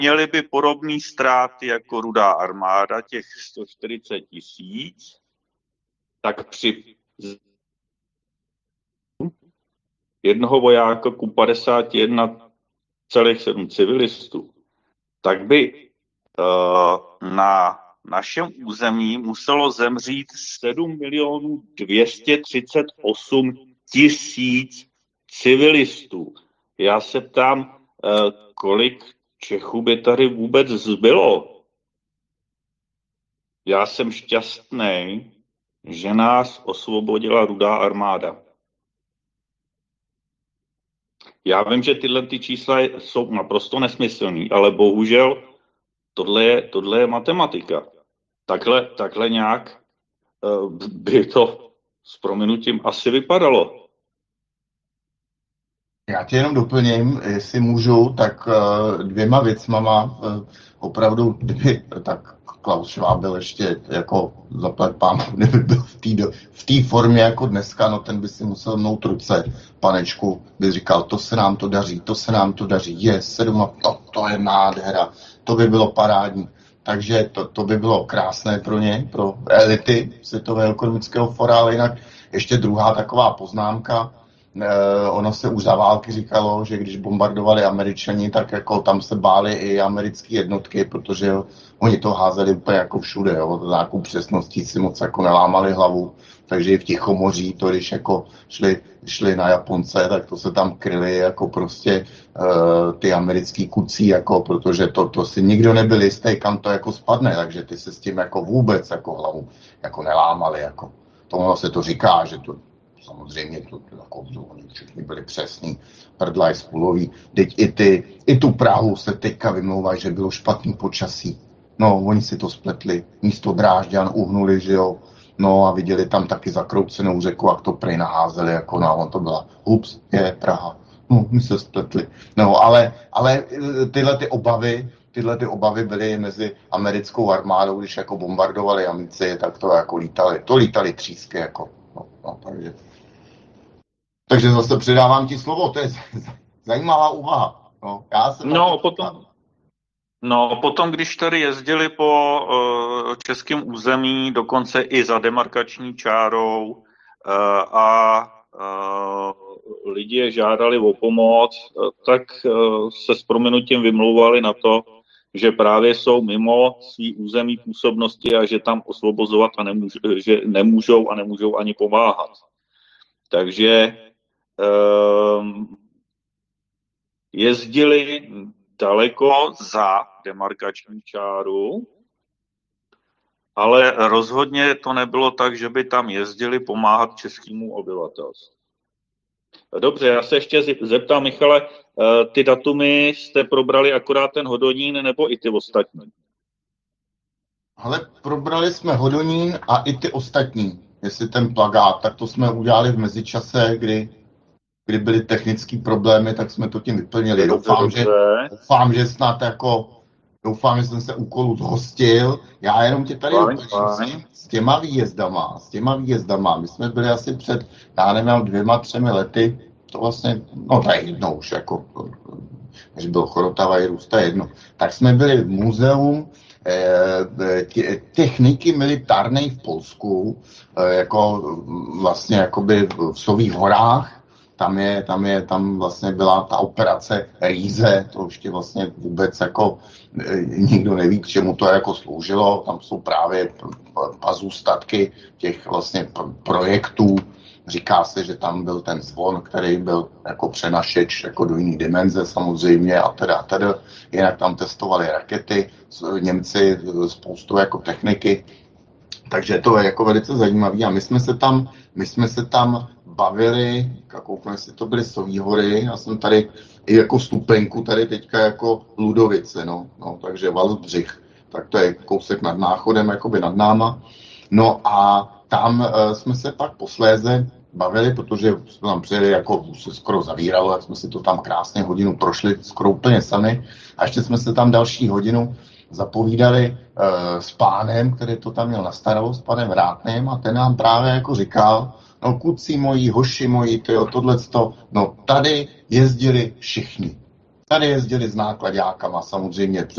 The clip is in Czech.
měli by podobné ztráty jako Rudá armáda, těch 140 000, tak při jednoho vojáka ku 51,7 civilistů, tak by na našem území muselo zemřít 7 238 000 civilistů. Já se ptám, kolik Čechů by tady vůbec zbylo. Já jsem šťastný, že nás osvobodila Rudá armáda. Já vím, že tyhle čísla jsou naprosto nesmyslný, ale bohužel tohle je matematika. Takhle nějak by to s prominutím asi vypadalo. Já tě jenom doplním, jestli můžu, tak 2 věcmama, opravdu, kdyby tak Klaus Schwab byl ještě jako zaplať pánku, kdyby byl v té formě jako dneska, no ten by si musel mnout ruce, panečku, by říkal, to se nám to daří, je 7, to je nádhera, to by bylo parádní. Takže to by bylo krásné pro ně, pro elity Světového ekonomického fóra, ale jinak ještě druhá taková poznámka. Ono se už za války říkalo, že když bombardovali Američani, tak jako tam se báli i americké jednotky, protože oni to házeli úplně jako všude, jo, to nějakou přesností si moc jako nelámali hlavu, takže i v Tichomoří to, když jako šli na Japonce, tak to se tam kryli jako prostě ty americký kucí, jako, protože to si nikdo nebyl jistý, kam to jako spadne, takže ty se s tím jako vůbec jako hlavu jako nelámali, jako. Tomu se to říká, že to samozřejmě to jako oni všichni byli přesní, hrdlaj spůlový. Teď i tu Prahu se teďka vymlouvají, že bylo špatný počasí. No, oni si to spletli, místo Drážďan uhnuli, že jo. No a viděli tam taky zakroucenou řeku, jak to prej naházeli, jako no, on to byla, ups, je Praha. No, my se spletli. No, ale tyhle ty obavy byly mezi americkou armádou, když jako bombardovali Amici, tak to jako lítali třísky, jako. No, takže zase předávám ti slovo, to je zajímavá úvaha. Potom, když tady jezdili po českém území, dokonce i za demarkační čárou a lidi je žádali o pomoc, tak se s prominutím vymlouvali na to, že právě jsou mimo svý území působnosti a že tam osvobozovat a nemůžou ani pomáhat. Takže jezdili daleko za demarkační čáru, ale rozhodně to nebylo tak, že by tam jezdili pomáhat českému obyvatelstvu. Dobře, já se ještě zeptám, Michale, ty datumy jste probrali akorát ten Hodonín nebo i ty ostatní? Ale probrali jsme Hodonín a i ty ostatní, jestli ten plagát, tak to jsme udělali v mezičase, kdy byly technické problémy, tak jsme to tím vyplnili. Doufám, že snad jako, doufám, že jsem se úkolu zhostil. Já jenom tě tady doplním s těma výjezdama. My jsme byli asi před, já nevím, 2-3 lety, to vlastně, no to je jedno už, jako, když byl Chorotava i Růsta jedno. Tak jsme byli v muzeu techniky militárnej v Polsku, jako vlastně jakoby v Sových horách. Tam vlastně byla ta operace Rýze, to ještě vlastně vůbec jako nikdo neví, k čemu to jako sloužilo. Tam jsou právě pazůstatky těch vlastně projektů. Říká se, že tam byl ten zvon, který byl jako přenašeč jako do jiné dimenze samozřejmě a teda. Jinak tam testovali rakety, Němci spoustu jako techniky. Takže to je jako velice zajímavé a my jsme se tam bavili, koukám, jestli to byly Sový hory, já jsem tady i jako stupenku tady teďka jako Ludovice, no takže Valsbřich, tak to je kousek nad Náchodem, jakoby nad náma. No a tam jsme se pak posléze bavili, protože jsme tam přijeli, jako už se skoro zavíralo, tak jsme si to tam krásně hodinu prošli skoro úplně sami a ještě jsme se tam další hodinu zapovídali s pánem, který to tam měl na starost, s panem Vrátným a ten nám právě jako říkal, no kuci moji, hoši moji, tohleto, no tady jezdili všichni. Tady jezdili s nákladákama samozřejmě